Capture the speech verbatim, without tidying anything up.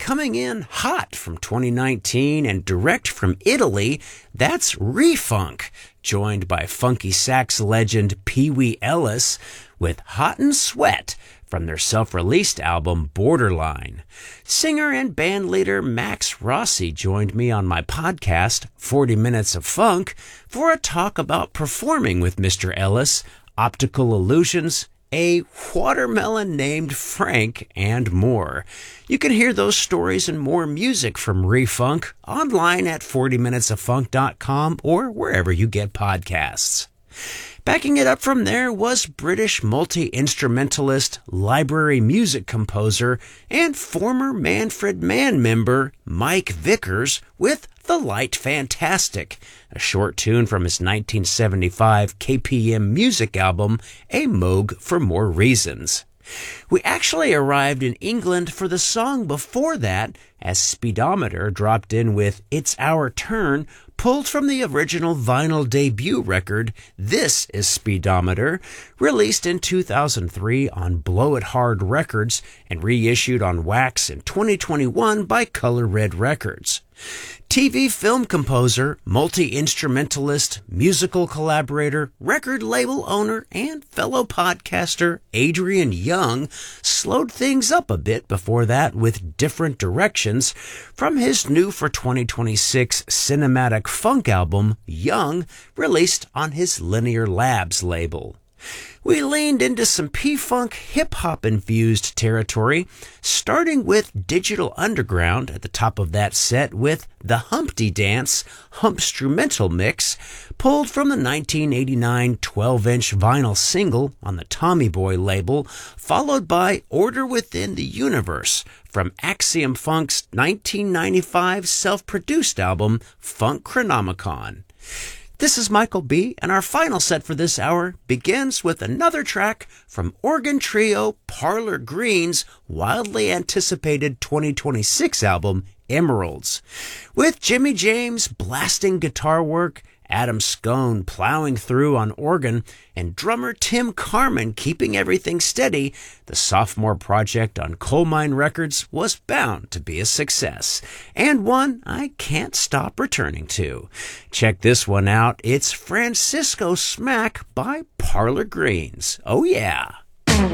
coming in hot from twenty nineteen and direct from Italy, that's Refunk, joined by funky sax legend Pee Wee Ellis with Hot and Sweat from their self-released album Borderline. Singer and bandleader Max Rossi joined me on my podcast, forty minutes of Funk, for a talk about performing with Mister Ellis, optical illusions, a watermelon named Frank, and more. You can hear those stories and more music from Refunk online at forty minutes of funk dot com or wherever you get podcasts. Backing it up from there was British multi-instrumentalist, library music composer, and former Manfred Mann member Mike Vickers with The Light Fantastic, a short tune from his nineteen seventy-five K P M music album, A Moog for More Reasons. We actually arrived in England for the song before that, as Speedometer dropped in with It's Our Turn, pulled from the original vinyl debut record, This is Speedometer, released in two thousand three on Blow It Hard Records and reissued on Wax in twenty twenty-one by Color Red Records. T V film composer, multi-instrumentalist, musical collaborator, record label owner, and fellow podcaster Adrian Young slowed things up a bit before that with Different Directions from his new for twenty twenty-six cinematic funk album, Young, released on his Linear Labs label. We leaned into some P-Funk hip-hop infused territory, starting with Digital Underground at the top of that set with the Humpty Dance Humpstrumental mix, pulled from the nineteen eighty-nine twelve-inch vinyl single on the Tommy Boy label, followed by Order Within the Universe from Axiom Funk's nineteen ninety-five self-produced album, Funk Chronomicon. This is Michael B., and our final set for this hour begins with another track from organ trio Parlor Green's wildly anticipated twenty twenty-six album, Emeralds. With Jimmy James blasting guitar work, Adam Scone plowing through on organ, and drummer Tim Carman keeping everything steady, the sophomore project on Coal Mine Records was bound to be a success, and one I can't stop returning to. Check this one out. It's Francisco Smack by Parlor Greens. Oh yeah.